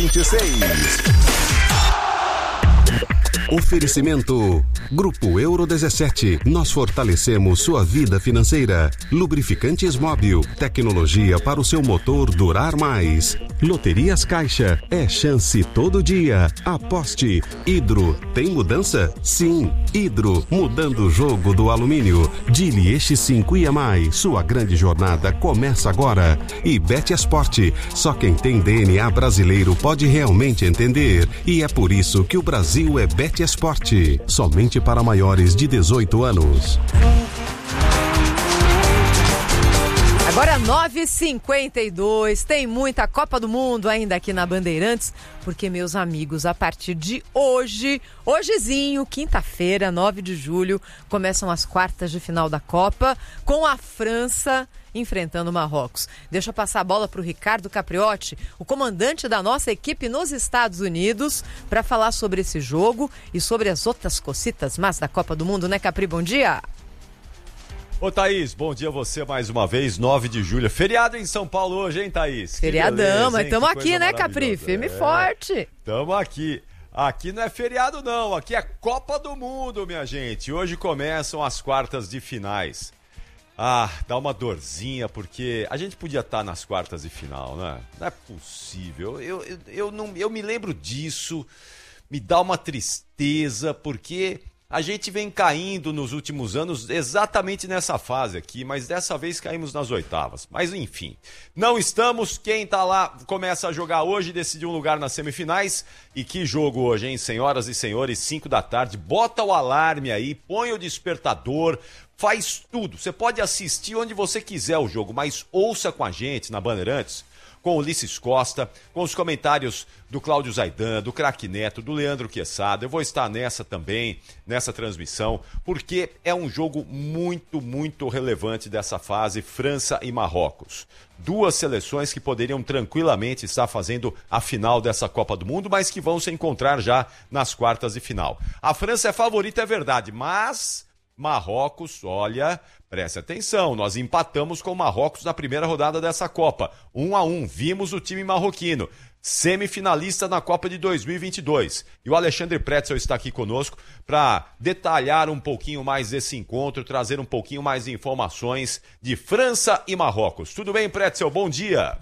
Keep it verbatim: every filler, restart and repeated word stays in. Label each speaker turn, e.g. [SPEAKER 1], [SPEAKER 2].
[SPEAKER 1] vinte e seis. Oferecimento Grupo Euro dezessete. Nós fortalecemos sua vida financeira. Lubrificantes Móbil. Tecnologia para o seu motor durar mais. Loterias Caixa. É chance todo dia. Aposte. Hidro. Tem mudança? Sim. Hidro. Mudando o jogo do alumínio. Dili Eixo cinco e mais. Sua grande jornada começa agora. E Bet Esporte. Só quem tem D N A brasileiro pode realmente entender. E é por isso que o Brasil é Bet Esporte. Somente para maiores de dezoito anos.
[SPEAKER 2] Agora nove e cinquenta e dois, tem muita Copa do Mundo ainda aqui na Bandeirantes, porque, meus amigos, a partir de hoje, hojezinho, quinta-feira, nove de julho, começam as quartas de final da Copa, com a França enfrentando o Marrocos. Deixa eu passar a bola para o Ricardo Capriotti, o comandante da nossa equipe nos Estados Unidos, para falar sobre esse jogo e sobre as outras cocitas más da Copa do Mundo, né, Capri? Bom dia!
[SPEAKER 3] Ô, Thaís, bom dia a você mais uma vez, nove de julho. Feriado em São Paulo hoje, hein, Thaís?
[SPEAKER 2] Feriadão, mas estamos aqui, né, Capri? Firme e é, forte.
[SPEAKER 3] Estamos aqui. Aqui não é feriado, não. Aqui é Copa do Mundo, minha gente. Hoje começam as quartas de finais. Ah, dá uma dorzinha, porque a gente podia estar nas quartas de final, né? Não é possível. Eu, eu, eu, não, eu me lembro disso, me dá uma tristeza, porque a gente vem caindo nos últimos anos exatamente nessa fase aqui, mas dessa vez caímos nas oitavas. Mas enfim, não estamos. Quem tá lá começa a jogar hoje, decidiu um lugar nas semifinais. E que jogo hoje, hein? Senhoras e senhores, cinco da tarde. Bota o alarme aí, põe o despertador, faz tudo. Você pode assistir onde você quiser o jogo, mas ouça com a gente na Bandeirantes, com o Ulisses Costa, com os comentários do Cláudio Zaidan, do Craque Neto, do Leandro Quesada. Eu vou estar nessa também, nessa transmissão, porque é um jogo muito, muito relevante dessa fase, França e Marrocos. Duas seleções que poderiam tranquilamente estar fazendo a final dessa Copa do Mundo, mas que vão se encontrar já nas quartas de final. A França é favorita, é verdade, mas Marrocos, olha, preste atenção, nós empatamos com o Marrocos na primeira rodada dessa Copa, um a um, vimos o time marroquino, semifinalista na Copa de dois mil e vinte e dois. E o Alexandre Pretzel está aqui conosco para detalhar um pouquinho mais desse encontro, trazer um pouquinho mais de informações de França e Marrocos. Tudo bem, Pretzel? Bom dia!